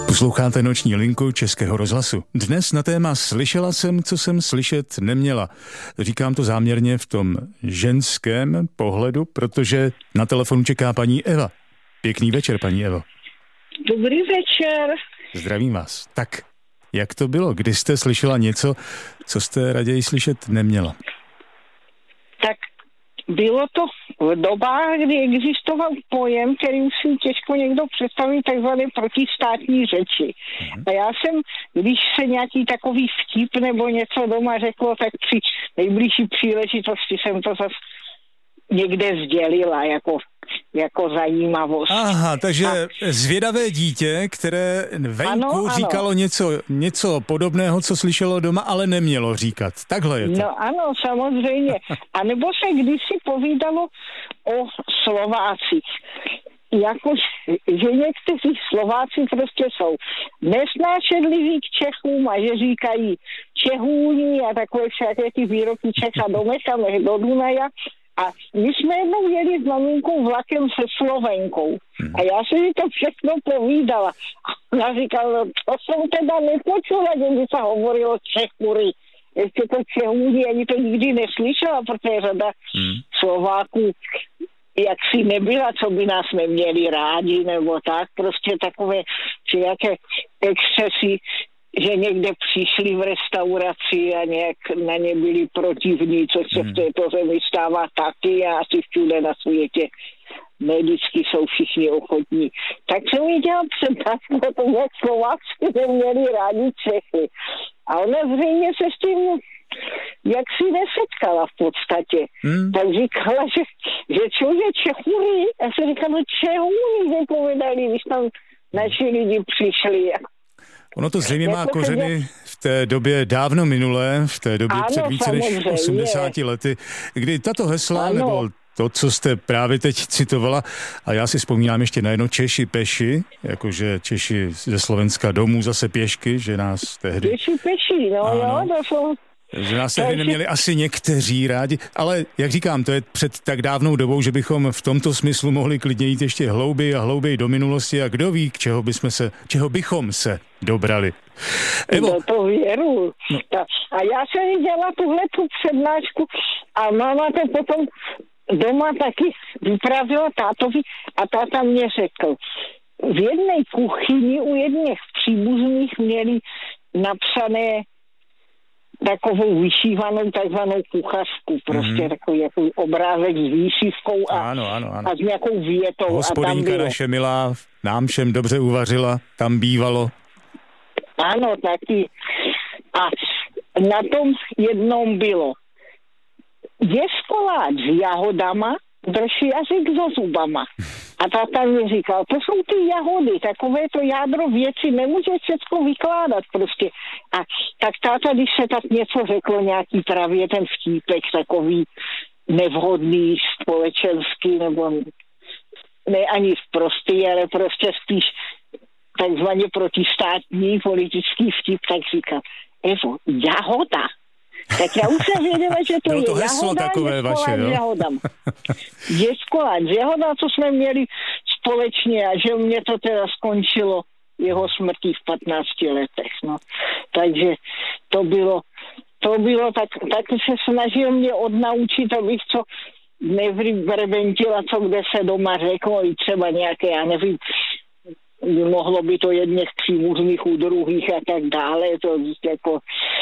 Posloucháte Noční linku Českého rozhlasu. Dnes na téma Slyšela jsem, co jsem slyšet neměla. Říkám to záměrně v tom ženském pohledu, protože na telefonu čeká paní Eva. Pěkný večer, paní Evo. Dobrý večer. Zdravím vás. Tak, jak to bylo? Kdy jste slyšela něco, co jste raději slyšet neměla? Tak bylo to v dobách, kdy existoval pojem, který už si těžko někdo představí, takzvané protistátní řeči. A já jsem, když se nějaký takový vtip nebo něco doma řeklo, tak při nejbližší příležitosti jsem to zase někde sdělila jako zajímavost. Aha, takže zvědavé dítě, které venku říkalo něco podobného, co slyšelo doma, ale nemělo říkat. Takhle je to. No ano, samozřejmě. A nebo se kdysi povídalo o Slovácích. Že někteří Slováci prostě jsou nesnášenliví k Čechům a že říkají Čehůni a takové všaké ty výroky Čech a domechamech do Dunaja. A my jsme jednou jeli s maminkou vlakem se Slovenkou. A já jsem mi to všechno povídala. A ona říkala, no to jsem teda nepočula, že by se hovorilo Čechury. Ještě to Čehůni, ani to nikdy neslyšela, protože řada Slováků jaksi nebyla, co by nás neměli rádi, nebo tak, prostě takové nějaké excesy, že někde přišli v restauraci a nějak na ně byli protivní, což se v této zemi stává taky a asi všude na světě. Vždycky jsou všichni ochotní. Tak jsem jí dělal představku o tom, jak Slováci neměli rádi Čechy. A ona zřejmě se s tím jak si nesetkala v podstatě. Tak říkala, že člověk Čechury, a se říkala, no Čehůni nepovedali, když tam naši lidi přišli. Ono to zřejmě má kořeny v té době dávno minulé, v té době před více než 80 lety, kdy tato hesla, nebo to, co jste právě teď citovala, a já si vzpomínám ještě na jedno Češi peši, jakože Češi ze Slovenska domů zase pěšky, že nás tehdy... Češi peši, to jsou... Že nás tehdy neměli asi někteří rádi, ale jak říkám, to je před tak dávnou dobou, že bychom v tomto smyslu mohli klidně jít ještě hlouběji a hlouběji do minulosti a kdo ví, čeho bychom se dobrali. Evo. To věru. No. A já jsem viděla tuhletu přednášku a máma to potom doma taky vyprávěla tátovi a táta mě řekl, v jedné kuchyni u jedných příbuzných měli napsané takovou vyšívanou takzvanou kuchařku, prostě takový jako obrázek s výšivkou a s nějakou větou. Hospodínka naše milá nám všem dobře uvařila, tam bývalo. Ano, taky. A na tom jednom bylo jest koláč s jahodama, drž jazyk so zubama. A táta mi říkal, to jsou ty jahody, takové to jádro věci, nemůže všechno vykládat prostě. A tak táta, když se tak něco řeklo, nějaký právě ten vtípek takový nevhodný, společenský, nebo ne ani prostý, ale prostě spíš takzvaně protistátní politický vtip, tak říkal, Evo, jahoda. Tak já už jsem věděla, že to je jahoda, takové vaše, s jahodama. Je koláč s jahoda, co jsme měli společně a že mě to teda skončilo jeho smrtí v 15 letech. No. Takže to bylo tak se snažil mě odnaučit, abych co nevrbentila, co kde se doma řeklo, i třeba nějaké, já nevím, mohlo by to jedných přímuzných u druhých a tak dále, to jako...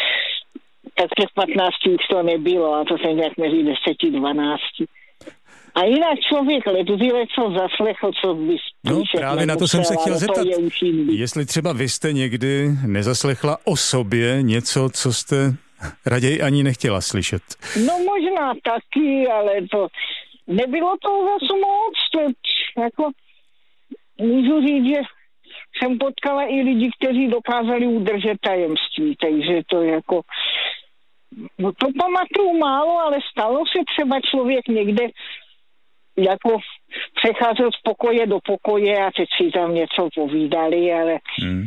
Tak těch 15 už to nebylo a to jsem nějak mezi 10 a 12. A jinak člověk ledvile co zaslechl, co by spíše... No právě na to jsem se chtěl zeptat, jestli třeba vy jste někdy nezaslechla o sobě něco, co jste raději ani nechtěla slyšet. No možná taky, ale to nebylo to zase moc. To, jako, můžu říct, že jsem potkala i lidi, kteří dokázali udržet tajemství, takže to jako... No to pamatuju málo, ale stalo se třeba člověk někde jako přecházel z pokoje do pokoje a teď si tam něco povídali, ale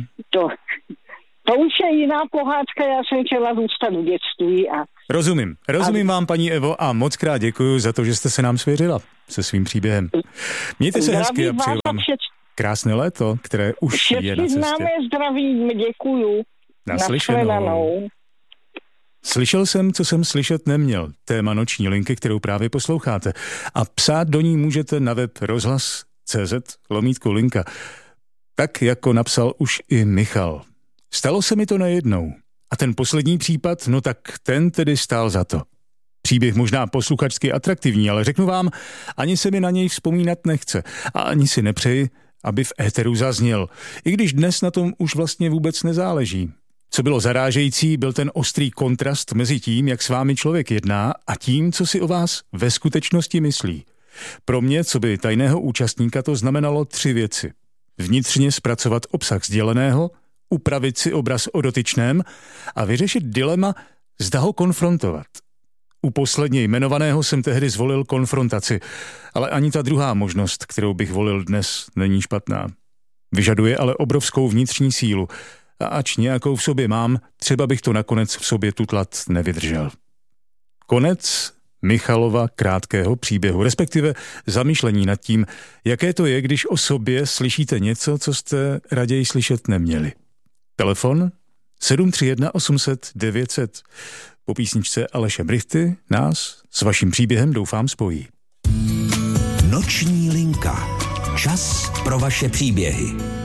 to už je jiná pohádka, já jsem chtěla zůstat v dětství a... Rozumím vám, paní Evo, a moc krát děkuji za to, že jste se nám svěřila se svým příběhem. Mějte se hezky a přeju vám krásné léto, které už je na cestě. Známe, zdravím, děkuju. Naslyšenou. Slyšel jsem, co jsem slyšet neměl. Téma Noční linky, kterou právě posloucháte. A psát do ní můžete na web rozhlas.cz/linka. Tak, jako napsal už i Michal. Stalo se mi to nejednou. A ten poslední případ, no tak ten tedy stál za to. Příběh možná posluchačsky atraktivní, ale řeknu vám, ani se mi na něj vzpomínat nechce. A ani si nepřeji, aby v éteru zazněl. I když dnes na tom už vlastně vůbec nezáleží. Co bylo zarážející, byl ten ostrý kontrast mezi tím, jak s vámi člověk jedná, a tím, co si o vás ve skutečnosti myslí. Pro mě, co by tajného účastníka, to znamenalo 3 věci. Vnitřně zpracovat obsah sděleného, upravit si obraz o dotyčném a vyřešit dilema, zda ho konfrontovat. U posledně jmenovaného jsem tehdy zvolil konfrontaci, ale ani ta druhá možnost, kterou bych volil dnes, není špatná. Vyžaduje ale obrovskou vnitřní sílu a ač nějakou v sobě mám, třeba bych to nakonec v sobě tutlat nevydržel. Konec Michalova krátkého příběhu, respektive zamýšlení nad tím, jaké to je, když o sobě slyšíte něco, co jste raději slyšet neměli. Telefon 731 800 900. Po písničce Aleše Brychty nás s vaším příběhem doufám spojí. Noční linka. Čas pro vaše příběhy.